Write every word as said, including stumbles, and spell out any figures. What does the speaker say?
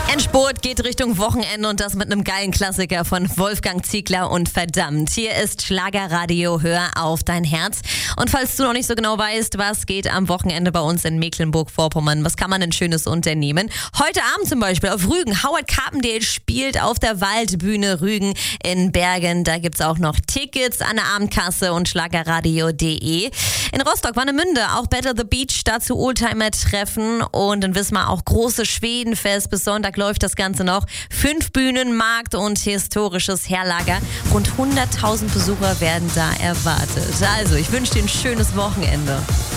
Endspurt geht Richtung Wochenende und das mit einem geilen Klassiker von Wolfgang Ziegler und Verdammt. Hier ist Schlagerradio, hör auf dein Herz. Und falls du noch nicht so genau weißt, was geht am Wochenende bei uns in Mecklenburg-Vorpommern, was kann man denn Schönes unternehmen? Heute Abend zum Beispiel auf Rügen. Howard Carpendale spielt auf der Waldbühne Rügen in Bergen. Da gibt's auch noch Tickets an der Abendkasse und schlagerradio punkt de. In Rostock, Warnemünde, auch Battle the Beach, dazu Oldtimer-Treffen und in Wismar auch große Schwedenfest. Bis Sonntag läuft das Ganze noch. Fünf Bühnen, Markt und historisches Herlager. Rund hunderttausend Besucher werden da erwartet. Also, ich wünsche dir ein schönes Wochenende.